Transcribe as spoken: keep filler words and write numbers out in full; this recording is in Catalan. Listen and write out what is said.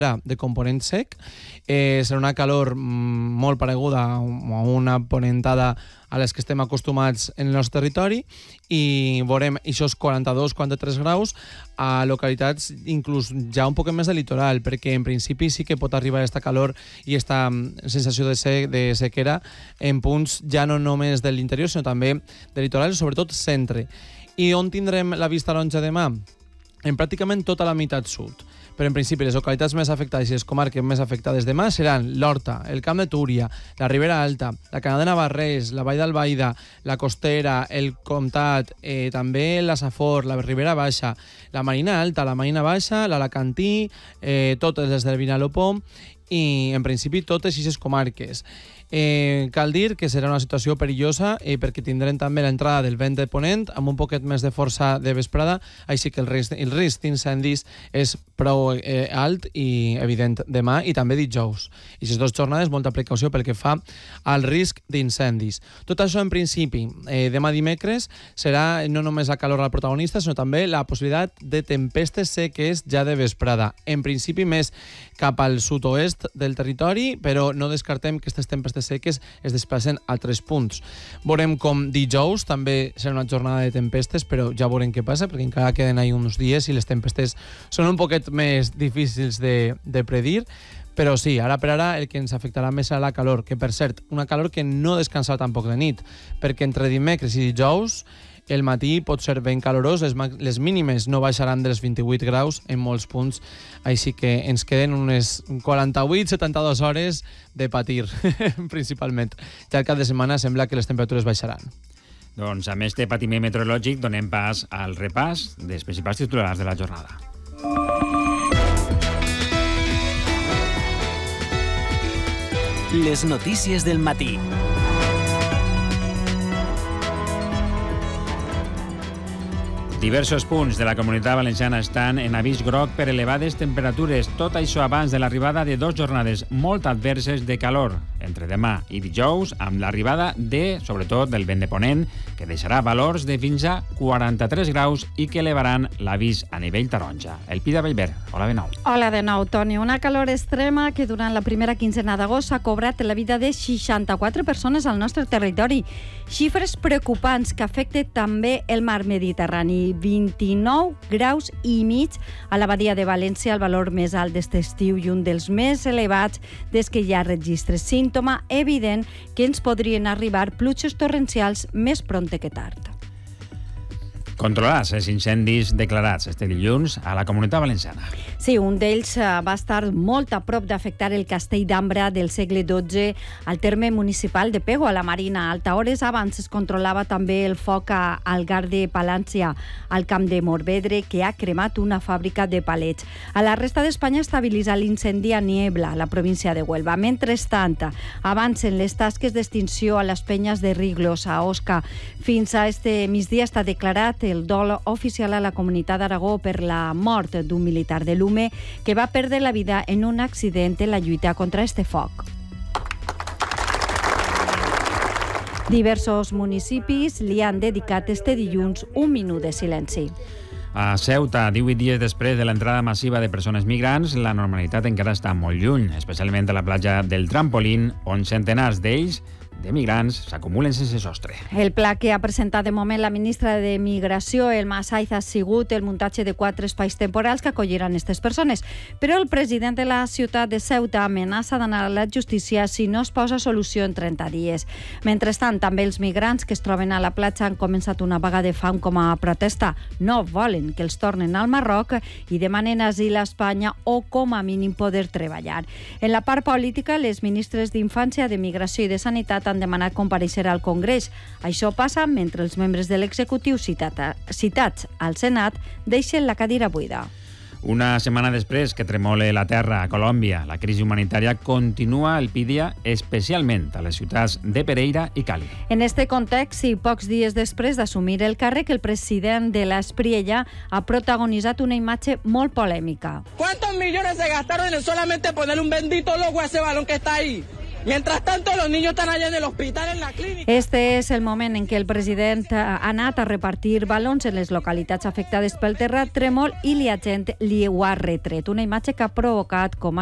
de component sec. Eh, serà una calor mm, molt pareguda a una ponentada a les que estem acostumats en el nostre territori i veurem aquests quaranta-dos quaranta-tres graus a localitats inclús ja un poc més de litoral, perquè en principi sí que pot arribar aquesta calor i aquesta sensació de, sec, de sequera en punts ja no només de l'interior, sinó també de litoral, sobretot centre. I on tindrem la vista taronja demà? En pràcticament tota la meitat sud. Però en principi les localitats més afectades i les comarques més afectades demà seran l'Horta, el Camp de Túria, la Ribera Alta, la Canà de Navarrés, la Vall d'Albaida, la Costera, el Comtat, eh, també la Safor, la Ribera Baixa, la Marina Alta, la Marina Baixa, l'Alacantí, eh, totes les del Vinalopó i en principi totes aquestes comarques. Eh, cal dir que serà una situació perillosa eh, perquè tindrem també l'entrada del vent de ponent amb un poquet més de força de vesprada, així que el risc, el risc d'incendis és prou eh, alt i evident demà i també dijous. I aquestes dues jornades, molta precaució pel que fa al risc d'incendis. Tot això en principi, eh, demà dimecres serà no només la calor la protagonista, sinó també la possibilitat de tempestes seques ja de vesprada. En principi més cap al sud-oest del territori, però no descartem que aquestes tempestes seques es desplacen a tres punts. Veurem com dijous també serà una jornada de tempestes, però ja veurem què passa, perquè encara queden ahí uns dies i les tempestes són un poquet més difícils de, de predir, però sí, ara per ara el que ens afectarà més serà la calor, que per cert, una calor que no descansarà tampoc de nit, perquè entre dimecres i dijous el matí pot ser ben calorós, les, les mínimes no baixaran dels vint-i-vuit graus en molts punts, així que ens queden unes quaranta-vuit a setanta-dues hores de patir, principalment. Ja el cap de setmana sembla que les temperatures baixaran. Doncs amb este patiment meteorològic donem pas al repàs dels principals titulars de la jornada. Les notícies del matí. Diversos punts de la Comunitat Valenciana estan en avís groc per elevades temperatures, tot això abans de l'arribada de dues jornades molt adverses de calor, entre demà i dijous, amb l'arribada de, sobretot, del vent de ponent, que deixarà valors de fins a quaranta-tres graus i que elevaran l'avís a nivell taronja. El Pi de Bellver, hola de nou. Hola de nou, Toni. Una calor extrema que durant la primera quinzena d'agost ha cobrat la vida de seixanta-quatre persones al nostre territori. Xifres preocupants que afecten també el mar Mediterrani. vint-i-nou graus i mig a la Badia de València, el valor més alt d'este estiu i un dels més elevats des que hi ha registres. Símptoma evident que ens podrien arribar pluges torrencials més prompte que tard. Controlar els incendis declarats este dilluns a la Comunitat Valenciana. Sí, un d'ells va estar molt a prop d'afectar el castell d'Ambra del segle dotze al terme municipal de Pego, a la Marina Alta. Hores abans es controlava també el foc a Algar de Palància, al camp de Morvedre, que ha cremat una fàbrica de palets. A la resta d'Espanya estabilitza l'incendi a Niebla, a la província de Huelva. Mentrestant, avancen les tasques d'extinció a les penyes de Riglos, a Osca. Fins a este migdia està declarat el dol oficial a la Comunitat d'Aragó per la mort d'un militar de l'U M E que va perdre la vida en un accident en la lluita contra este foc. Diversos municipis li han dedicat este dilluns un minut de silenci. A Ceuta, divuit dies després de l'entrada massiva de persones migrants, la normalitat encara està molt lluny, especialment a la platja del Trampolín, on centenars d'ells de migrants s'acumulen sense sostre. El pla que ha presentat de moment la ministra de Migració, Elma Saiz, ha sigut el muntatge de quatre espais temporals que acolliran aquestes persones. Però el president de la ciutat de Ceuta amenaça d'anar a la justícia si no es posa solució en trenta dies. Mentrestant, també els migrants que es troben a la platja han començat una vaga de fam com a protesta. No volen que els tornen al Marroc i demanen asil a Espanya o, com a mínim, poder treballar. En la part política, les ministres d'Infància, de Migració i de Sanitat han demanat comparèixer al Congrés. Això passa mentre els membres de l'executiu citat, citats al Senat deixen la cadira buida. Una setmana després que tremole la terra a Colòmbia, la crisi humanitària continua el Pídia, especialment a les ciutats de Pereira i Cali. En este context, i pocs dies després d'assumir el càrrec, el president de la Espriella ha protagonitzat una imatge molt polèmica. ¿Cuántos millones se gastaron en solamente poner un bendito logo a ese balón que está ahí? Mientras tanto, los niños están allá en el hospital, en la clínica. Este és el moment en què el president ha anat a repartir balons en les localitats afectades pel terratrèmol i la gent li ho ha retret. Una imatge que ha provocat com